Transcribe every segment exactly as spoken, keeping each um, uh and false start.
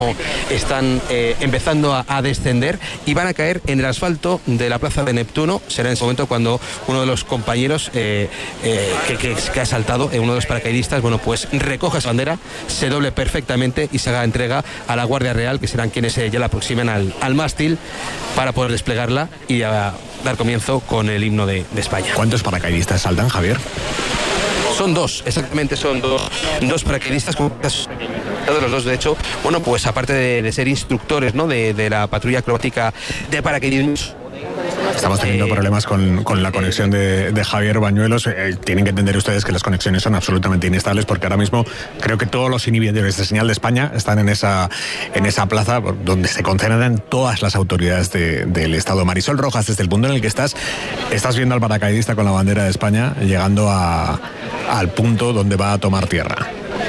están eh, empezando a, a descender y van a caer en el asfalto de la plaza de Neptuno. Será en ese momento cuando uno de los compañeros eh, eh, que, que, que ha saltado, eh, uno de los paracaidistas, bueno, pues recoja esa bandera, se doble perfectamente y se haga entrega a la Guardia Real, que serán quienes eh, ya la aproximen al, al mástil para poder desplegarla y a dar comienzo con el himno de, de España. ¿Cuántos paracaidistas saltan, Javier? Son dos, exactamente son dos, dos paracaidistas, de los dos, de hecho, bueno, pues aparte de, de ser instructores, ¿no?, de, de la patrulla acrobática de paracaidismo. Estamos teniendo eh, problemas con, con la conexión de, de Javier Bañuelos. Eh, tienen que entender ustedes que las conexiones son absolutamente inestables, porque ahora mismo creo que todos los inhibidores de señal de España están en esa, en esa plaza donde se concentran todas las autoridades de, del Estado. Marisol Rojas, desde el punto en el que estás, estás viendo al paracaidista con la bandera de España llegando a, al punto donde va a tomar tierra.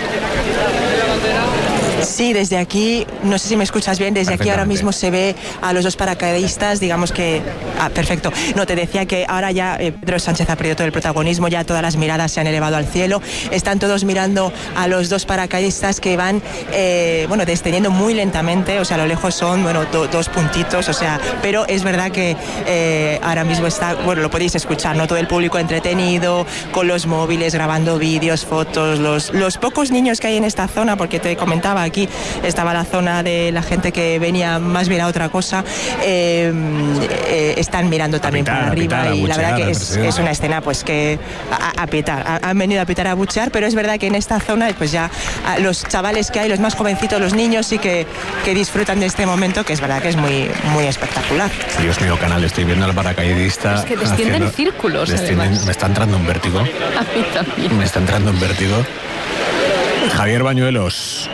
Sí, desde aquí, no sé si me escuchas bien, desde aquí ahora mismo se ve a los dos paracaidistas, digamos que... Ah, perfecto. No, te decía que ahora ya eh, Pedro Sánchez ha perdido todo el protagonismo, ya todas las miradas se han elevado al cielo, están todos mirando a los dos paracaidistas que van, eh, bueno, descendiendo muy lentamente, o sea, a lo lejos son, bueno, do, dos puntitos, o sea, pero es verdad que eh, ahora mismo está, bueno, lo podéis escuchar, ¿no? Todo el público entretenido, con los móviles, grabando vídeos, fotos, los, los pocos niños que hay en esta zona, porque te comentaba, aquí estaba la zona de la gente que venía más bien a otra cosa, eh, eh, están mirando también pitar, para arriba pitar, y buchear, la verdad que es, es una escena pues que a, a pitar, a, han venido a pitar, a buchear, pero es verdad que en esta zona pues ya a, los chavales que hay, los más jovencitos, los niños sí que, que disfrutan de este momento, que es verdad que es muy, muy espectacular. Dios mío, canal, estoy viendo al paracaidista. Es que descienden haciendo, círculos, descienden, me está entrando un vértigo. A mí también. Me está entrando un vértigo. Javier Bañuelos.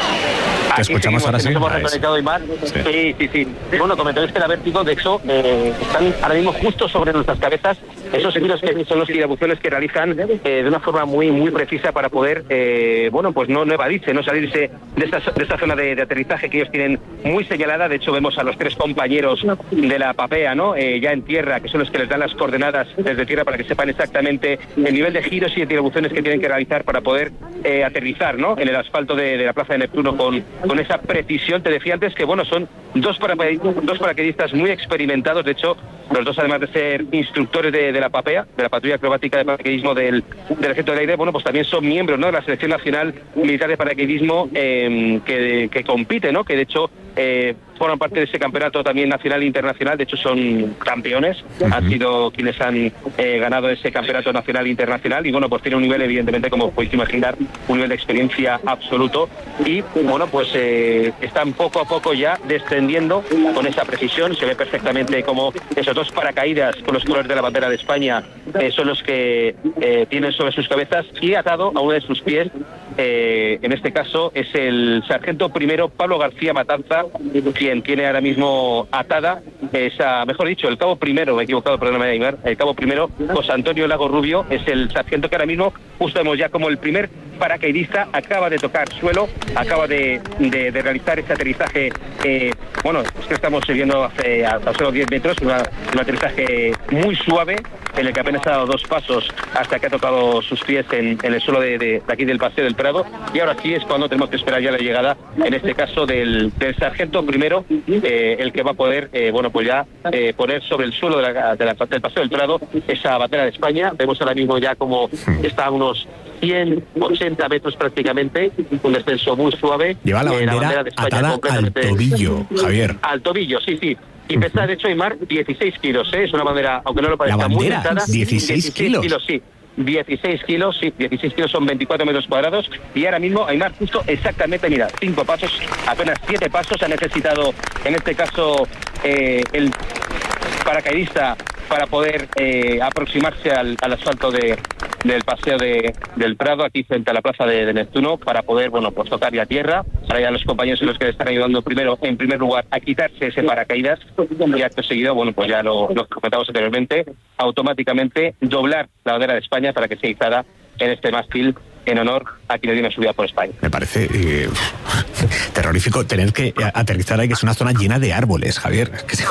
Te escuchamos ahora sí. Nos hemos reconectado, Imar. Sí, sí, sí. sí. Bueno, comentarles que la vértigo, de hecho, eh, están ahora mismo justo sobre nuestras cabezas. Esos giros que son los tirabuzones que realizan eh, de una forma muy muy precisa para poder, eh, bueno, pues no, no evadirse, no salirse de esta, de esta zona de, de aterrizaje que ellos tienen muy señalada. De hecho, vemos a los tres compañeros de la Papea, ¿no? Eh, ya en tierra, que son los que les dan las coordenadas desde tierra para que sepan exactamente el nivel de giros y de tirabuzones que tienen que realizar para poder eh, aterrizar, ¿no?, en el asfalto de, de la Plaza de Neptuno con, con esa precisión. Te decía antes que, bueno, son dos, paracaidistas, dos paracaidistas muy experimentados. De hecho, los dos, además de ser instructores de, de la Papea, de la patrulla acrobática de paracaidismo del, del Ejército del Aire, bueno, pues también son miembros, ¿no?, de la Selección Nacional Militar de Paracaidismo eh, que, que compite, ¿no?, que de hecho eh, forman parte de ese campeonato también nacional e internacional. De hecho, son campeones, uh-huh. han sido quienes han eh, ganado ese campeonato nacional e internacional y, bueno, pues tiene un nivel, evidentemente, como podéis imaginar, un nivel de experiencia absoluto y, bueno, pues eh, están poco a poco ya descendiendo con esa precisión. Se ve perfectamente como esos dos paracaídas con los colores de la bandera de España eh, son los que eh, tienen sobre sus cabezas y atado a uno de sus pies, eh, en este caso es el sargento primero Pablo García Matanza, quien tiene ahora mismo atada esa, mejor dicho, el cabo primero, me he equivocado, perdóname, Aymar, el cabo primero, José Antonio Lago Rubio, es el sargento que ahora mismo, justo vemos ya como el primer paracaidista acaba de tocar suelo, acaba de, de, de realizar ese aterrizaje, eh, bueno, es que estamos viendo hace a tan solo diez metros, una, un aterrizaje muy suave, en el que apenas ha dado dos pasos hasta que ha tocado sus pies en, en el suelo de, de, de aquí del Paseo del Prado, y ahora sí es cuando tenemos que esperar ya la llegada, en este caso del, del sargento primero, eh, el que va a poder, eh, bueno, pues ya eh, poner sobre el suelo de la, de la, del Paseo del Prado esa bandera de España. Vemos ahora mismo ya como está a unos ciento ochenta metros prácticamente, un descenso muy suave. Lleva la bandera, eh, la bandera de España atada al tobillo, Javier. Al tobillo, sí, sí. Y pesa, de hecho, Aymar, dieciséis kilos, ¿eh? Es una bandera, aunque no lo parezca, muy pesada. dieciséis kilos. kilos, sí. dieciséis kilos, sí, dieciséis kilos son veinticuatro metros cuadrados. Y ahora mismo, Aymar, justo exactamente, mira, cinco pasos, apenas siete pasos ha necesitado, en este caso, eh, el paracaidista para poder eh, aproximarse al, al asfalto de, del Paseo de, del Prado, aquí frente a la Plaza de, de Neptuno, para poder, bueno, pues tocar ya tierra. Ahora ya los compañeros son los que le están ayudando primero, en primer lugar, a quitarse ese paracaídas, y acto seguido, bueno, pues ya lo, lo comentamos anteriormente, automáticamente doblar la bandera de España para que sea izada en este mástil en honor a quien le dio su vida por España. Me parece eh, terrorífico tener que aterrizar ahí, que es una zona llena de árboles, Javier. Es que se...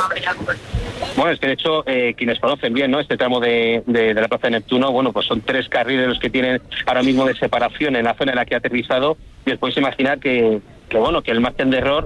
Bueno, es que de hecho, eh, quienes conocen bien, ¿no?, este tramo de, de, de la Plaza de Neptuno, bueno, pues son tres carriles los que tienen ahora mismo de separación en la zona en la que ha aterrizado, y os podéis imaginar que, que bueno, que el margen de error